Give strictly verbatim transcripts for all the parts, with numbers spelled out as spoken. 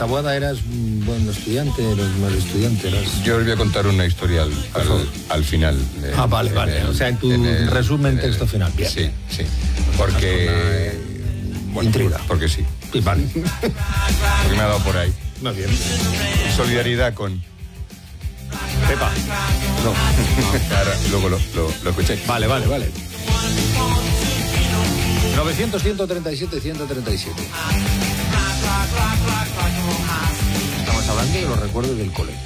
Taboada eras un buen estudiante, eras un mal estudiante. Eras... Yo os voy a contar una historia al, al, al final. Eh, ah, vale, vale. El, o sea, en tu en el, resumen en texto el, final. Bien. Sí, sí. Porque... Eh, bueno, intriga. Porque sí. Vale. Porque me ha dado por ahí. Muy bien. Solidaridad con... Pepa. No. Ahora, luego lo, lo, lo escuché. Vale, vale, vale. novecientos, ciento treinta y siete, ciento treinta y siete. Estamos hablando de los recuerdos del colegio.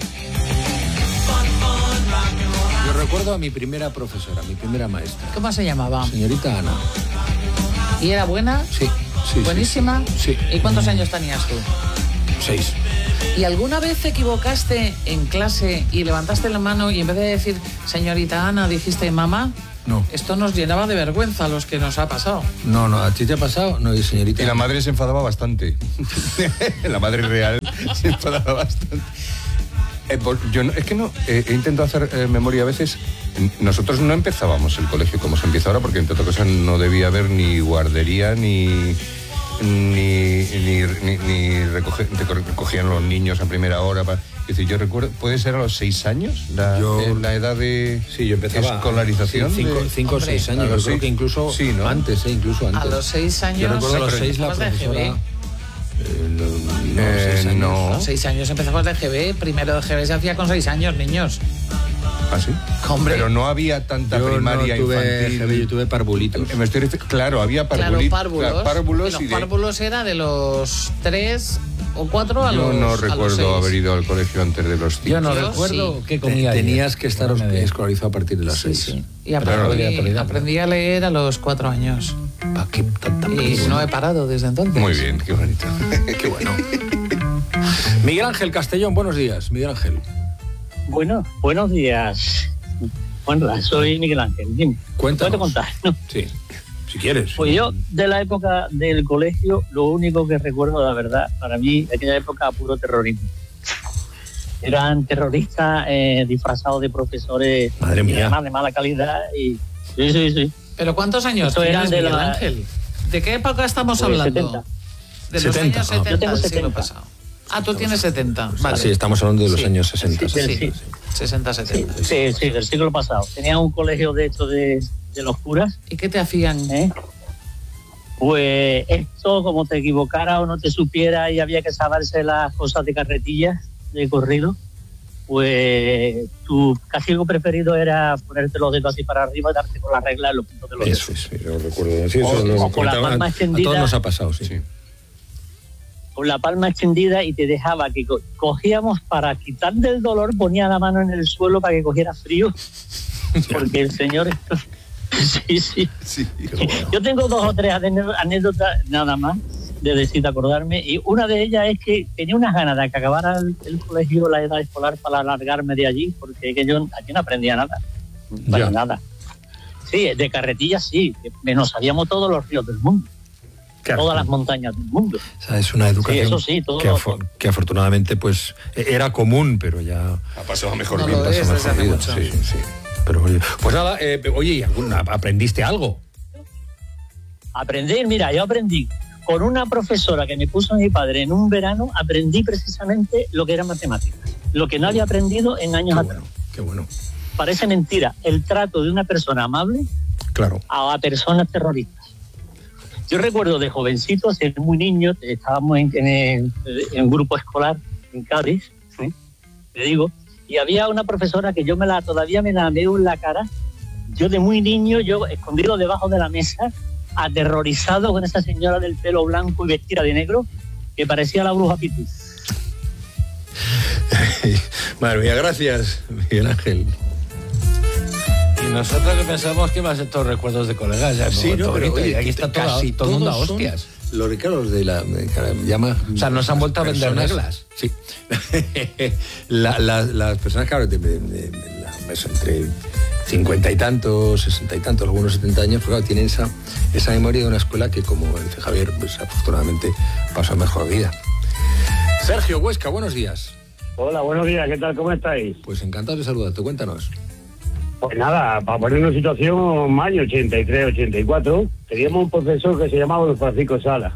Yo recuerdo a mi primera profesora, mi primera maestra. ¿Cómo se llamaba? Señorita Ana. ¿Y era buena? Sí, sí. ¿Buenísima? Sí. ¿Y cuántos años tenías tú? Seis. ¿Y alguna vez te equivocaste en clase y levantaste la mano y en vez de decir señorita Ana dijiste mamá? No. Esto nos llenaba de vergüenza a los que nos ha pasado. No, no, ¿a ti te ha pasado? No, y señorita. Y la madre se enfadaba bastante. La madre real se enfadaba bastante. Eh, por, yo no, es que no, eh, he intentado hacer eh, memoria a veces. Nosotros no empezábamos el colegio como se empieza ahora, porque entre otras cosas no debía haber ni guardería ni... ni ni, ni, ni recoge, recogían los niños a primera hora. Para, es decir, yo recuerdo, ¿puede ser a los seis años? La, yo, eh, la edad de sí, yo empezaba, escolarización. Sí, cinco, de, cinco o seis años. Yo creo seis, que incluso sí, ¿no? antes, eh, incluso antes. A los seis años. Yo recuerdo a los seis la profesora. Eh, no, no, eh, seis años, no. A los seis años empezamos de G B. Primero de G B se hacía con seis años, niños. ¿Ah, sí? Hombre. Pero no había tanta yo primaria no tuve infantil. G B, yo tuve parvulitos. Me estoy refiriendo, claro, había parvulitos. Claro, párvulos. Claro, párvulos los y de... párvulos era de los tres o cuatro a yo los Yo no a recuerdo los haber ido al colegio antes de los cinco. Yo no yo recuerdo sí. qué comía. Tenías que estar escolarizado a partir de las sí, seis. Sí. Y aprendí, claro, aprendí a leer a los cuatro años. ¿Para qué tanta Y no he parado desde entonces. Muy bien, qué bonito. Qué bueno. Miguel Ángel Castellón, buenos días. Miguel Ángel. Bueno, buenos días. Bueno, soy Miguel Ángel. Dime. Cuéntanos. ¿Puedo contar? ¿No? Sí, si quieres. Pues yo, de la época del colegio, lo único que recuerdo, la verdad, para mí, de aquella época, puro terrorismo. Eran terroristas eh, disfrazados de profesores. Madre mía. Además de mala calidad. Y sí, sí, sí. ¿Pero cuántos años Esto tienes, eran de Miguel la... Ángel? ¿De qué época estamos pues hablando? setenta. De los setenta. años setenta Yo tengo del siglo setenta. pasado. Ah, tú tienes setenta. Vale. Sí, estamos hablando de los Sí. años sesenta. Sí, Sí, sí. sesenta, setenta. Sí, sí, del siglo pasado. Tenía un colegio de hecho de, de los curas. ¿Y qué te hacían? ¿Eh? Pues esto, como te equivocara o no te supiera y había que saberse las cosas de carretilla, de corrido, pues tu castigo preferido era ponerte los dedos así para arriba y darte con la regla en los puntos de los dedos. Eso es, sí, yo recuerdo. Sí, eso O- lo o con la comentaba. palma A extendida. todos nos ha pasado, sí. Sí. Con la palma extendida y te dejaba que co- cogíamos para quitar del dolor, ponía la mano en el suelo para que cogiera frío, porque el señor... sí, sí. Sí. Bueno. Yo tengo dos o tres anécdotas nada más de decir, acordarme, y una de ellas es que tenía unas ganas de que acabara el, el colegio, la edad escolar, para alargarme de allí, porque que yo aquí no aprendía nada, para Ya. nada. Sí, de carretilla sí, que nos sabíamos todos los ríos del mundo, Claro. todas las montañas del mundo. O sea, es una educación Sí, eso sí, todo que, lo- afo- que afortunadamente pues era común, pero ya Ha pasado a mejor No vida. lo es pasa desde mejor hace vida. mucho. Sí, sí. Pero, oye, pues nada, eh, oye, ¿y alguna- ¿aprendiste algo? Aprender, mira, yo aprendí con una profesora que me puso mi padre en un verano, aprendí precisamente lo que era matemáticas, lo que no había aprendido en años Qué atrás. bueno, qué bueno. Parece mentira, el trato de una persona amable Claro. a personas terroristas. Yo recuerdo de jovencito, ser muy niño, estábamos en, en, en un grupo escolar en Cádiz, ¿sí? Te digo, y había una profesora que yo me la todavía me la veo en la cara, yo de muy niño, yo escondido debajo de la mesa, aterrorizado con esa señora del pelo blanco y vestida de negro, que parecía la bruja Pitu. Madre mía, gracias, Miguel Ángel. Y nosotros que pensamos que iban a ser todos recuerdos de colegas. Ya, Sí, no, pero oye, aquí está todo, casi todo el mundo a todos son hostias. Los ricaros de la... de la- llama, O sea, nos han vuelto a vender personas- neglas. Sí. la, la, las personas, claro, de, de, de, de la, eso, entre cincuenta y tantos, sesenta y tantos, algunos setenta años, pues claro, tienen esa, esa memoria de una escuela que, como dice Javier, pues afortunadamente pasó mejor vida. Sergio Huesca, buenos días. Hola, buenos días, ¿qué tal? ¿Cómo estáis? Pues encantado de saludarte, cuéntanos. Pues nada, para poner una situación, año ochenta y tres, ochenta y cuatro, teníamos un profesor que se llamaba don Francisco Sala.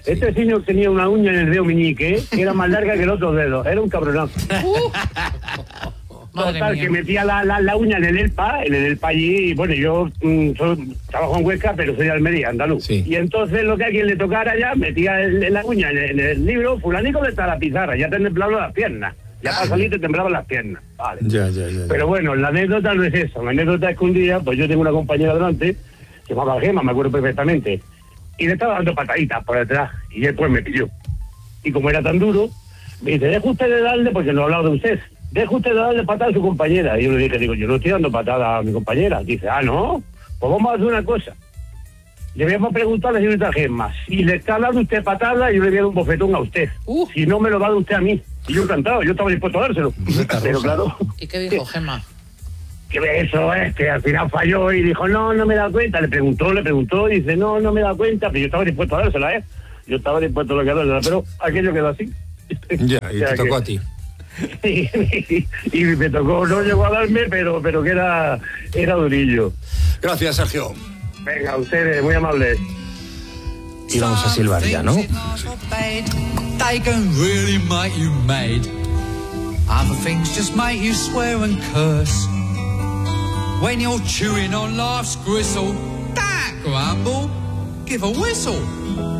Este señor tenía una uña en el dedo meñique que era más larga que el otro dedo. Era un cabronazo. Uh. Total, que metía la, la, la uña en el ELPA, en el ELPA allí, y bueno, yo mm, soy, trabajo en Huesca, pero soy de Almería, andaluz. Sí. Y entonces lo que a quien le tocara ya, metía el, la uña en el, en el libro, fulanico de está la pizarra, ya te temblaban las piernas. Ya para salir te temblaban las piernas. Vale. Ya, ya, ya. Pero bueno, la anécdota no es eso. La anécdota es que un día, pues yo tengo una compañera delante, se llamaba Gema, me acuerdo perfectamente, y le estaba dando pataditas por detrás, y él pues me pilló. Y como era tan duro, me dice, deja usted de darle, porque no he hablado de usted, deja usted de darle patada a su compañera. Y yo le dije, digo, yo no estoy dando patada a mi compañera. Dice, ah, no, pues vamos a hacer una cosa. Le voy a preguntar a la señorita Gemma, si le está dando usted patada, yo le voy a dar un bofetón a usted. Uh. Si no, me lo va a dar usted a mí. Y yo encantado, yo estaba dispuesto a dárselo. Pero claro, ¿Y qué dijo Gemma? que eso es, que al final falló y dijo, no, no me da cuenta. Le preguntó, le preguntó, y dice, no, no me da cuenta. Pero yo estaba dispuesto a dársela, ¿eh? Yo estaba dispuesto a lo que dársela, pero aquello quedó así. Ya, y O sea te tocó que- a ti. y, y me tocó, no llegó a darme, pero pero que era, era durillo. Gracias, Sergio. Venga, ustedes, muy amables. Y vamos a silbar ya, ¿no? They can really make you mad. Other things just make you swear and curse. When you're chewing on life's gristle, don't grumble, give a whistle.